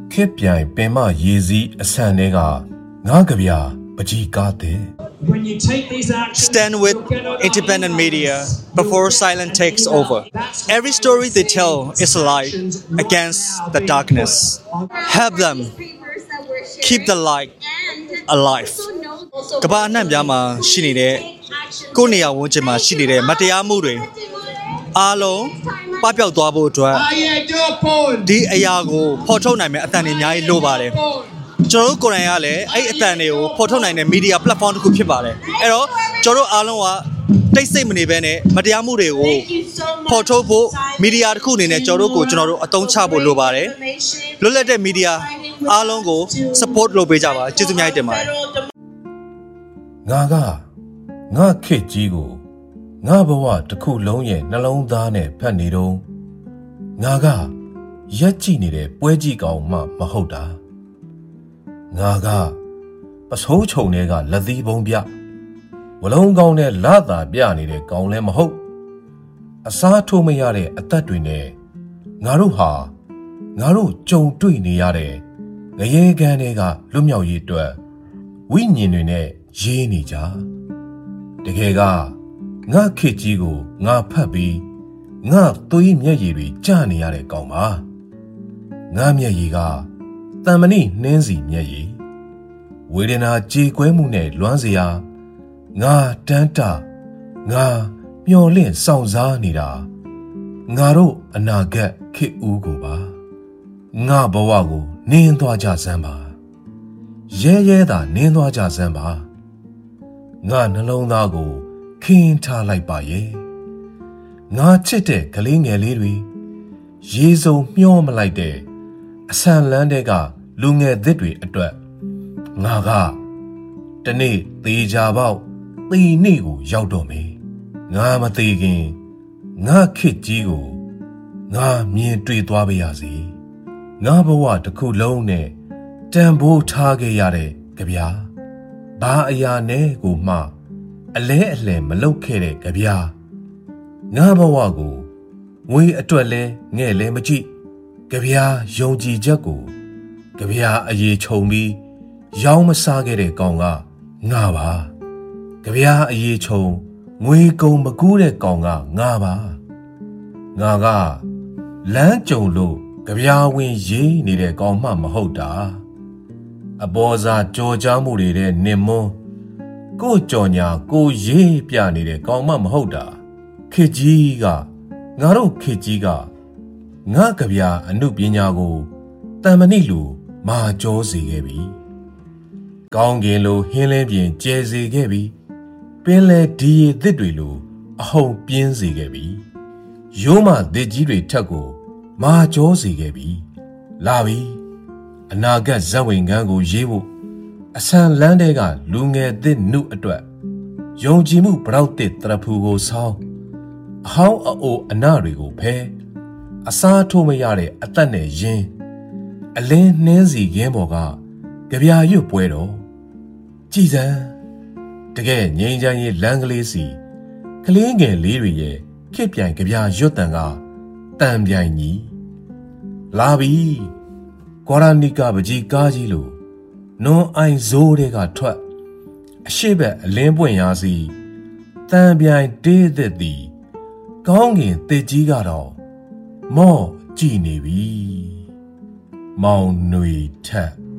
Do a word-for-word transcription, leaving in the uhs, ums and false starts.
ခေပြိုင်ပင်မရေစီးအဆန်တွေကငါးကဗျာပကြီးကားတဲ့ Stand with independent media before silence takes over. Every story they tell is a light against the darkness. Help them keep the light alive. ကဘာအနှံ့ပြားမှာရှိနေတဲ့ကိုယ်နေရာဝန်းကျင်မှာရှိနေတဲ့မတရားမှုတွေအားလုံးပပျောက်သွားဖို့အတွက်ဒီအရာကိုဖော်ထုတ်နိုင်မယ့်အသံတွေအများကြီးလိုပါတယ်ကျွန်တော်တို့ကိုယ်တိုင်ကလည်းအဲ့အသံတွေကိုဖော်ထုတ်နိုင်တဲ့ media platform တစ်ခုဖြစ်ပါတယ်အဲ့တော့ကျွန်တော်တို့အားလုံးကတိတ်ဆိတ်မနေဘဲနဲ့မတရားမှုတွေကိုဖော်ထုတ်ဖို့ media တစ်ခုအနေနဲ့ကျွန်တော်တို့ကိုကျွန်တော်တို့အသုံးချဖို့လိုပါတယ်လွတ်လပ်တဲ့ media အားလုံးကို support လုပ်ပေးကြပါကျေးဇူးအများကြီးတင်ပါတယ်ငါကငါခေတ်ကြီးကိုငါဘဝတစ်ခုလုံးရဲ့နှလုံးသားနဲ့ဖတ်နေတော့ငါကရက်ကြည့်နေတဲ့ပွဲကြည့်ကောင်မှမဟုတ်တာငါကပစိုးချုံတွေကလက်သီးပုံပြဝလုံးကောင်းနဲ့လာတာပြနေတဲ့ကောင်လည်းမဟုတ်အစားထိုးမရတဲ့အသက်တွေနဲ့ငါတို့ဟာငါတို့ကြုံတွေ့နေရတဲ့ငရေကန်တွေကလွတ်မြောက်ရေးအတွက်ဝိညာဉ်တွေနဲ့ရေးနေကြတကယ်ကငါခေတ်ကြီးကိုငါဖတ်ပြီးငါသွေးမျက်ရည်တွေကျနေရတဲ့ကောင်ပါငါမျက်ရည်ကတန်မဏိနှင်းစီမျက်ရည်ဝေဒနာကြေကွဲမှုနဲ့လွမ်းစရာငါတန်းတငါမျော်လင့်ဆောင်စားနေတာငါတို့အနာဂတ်ခေတ်ဦးကိုပါငါဘဝကိုနင်းသွားကြစမ်းပါရဲရဲသာနင်းသွားကြစမ်းပါငါနှလုံးသားကိုခင်းထားလိုက်ပါရဲ့ငါချစ်တဲ့ကလေးငယ်လေးတွေရေစုံမျောမလိုက်တဲ့အဆန်လန်းတဲ့ကလူငယ်သစ်တွေအတွက်ငါကတနေ့သေးကြပေါက်သေနေ့ကိုရောက်တော့မယ်ငါမသေးခင်ငါခေတ်ကြီးကိုငါမြင်တွေ့သွားပါရစေငါဘဝတစ်ခုလုံးနဲ့တန်ဖိုးထားခဲ့ရတဲ့ကြဗျာဘာအရာနဲ့ကိုမှအလဲအလှယ်မလုပ်ခဲ့တဲ့ကြဗျာငါဘဝကိုငွေအတွက်လဲငဲ့လဲမကြည့်ကြဗျာယုံကြည်ချက်ကိုကြဗျာအရေးခြုံပြီးရောင်းမစားခဲ့တဲ့ကောင်ကငါပါကြဗျာအရေးခြုံငွေကုန်မကူးတဲ့ကောင်ကငါပါငါကလမ်းကြုံလို့ကြဗျာဝင်ရေးနေတဲ့ကောင်မှမဟုတ်တာအပေါ်စားကြော်ကြားမှုတွေတဲ့နင်မွန်းကိုကြော်ညာကိုရေးပြနေတဲ့ကောင်မှမဟုတ်တာခေကြီးကငါတို့ခေကြီးကငါကြဗျာအနုပညာကိုတန်မဏိလိုမာကြောစေခဲ့ပြီကောင်းကင်လိုဟင်းလင်းပြင်ကျဲစေခဲ့ပြီပင်လေဒီရည်သစ်တွေလိုအဟုန်ပြင်းစေခဲ့ပြီရိုးမသစ်ကြီးတွေထက်ကိုမာကြောစေခဲ့ပြီလာပြီအနာဂတ်ဇက်ဝင်ခန်းကိုရေးဖို့အဆန်လန်းတဲ့ကလူငယ်သစ်နုအတွက်ယုံကြည်မှုပရောက်တဲ့တရဖူကိုဆောင်းအဟောင်းအိုအနာတွေကိုဖဲအစားထိုးမရတဲ့အသက်နဲ့ရင်းအလင်းနှင်းစီခင်းပေါ်ကကြဗျာရွတ်ပွဲတော်ကြည်စံတကယ်ငိမ့်ချမ်းရေးလမ်းကလေးစီကလေးငယ်လေးတွေရဲ့ခေပြိုင်ကြဗျာရွတ်တန်ကတန်ပြိုင်ကြီးလာပြီကွာရာနီကာပကြီးကားကြီးလို့နွန်အိုင်ဇိုးတွေကထွက်အရှိဘက်အလင်းပွင့်ရာစီတန်ပြိုင်တေးသက်သည်ကောင်းကင်တစ်ကြီးကတော့မော့ကြည်နေပြီမောင်ຫນွေထက်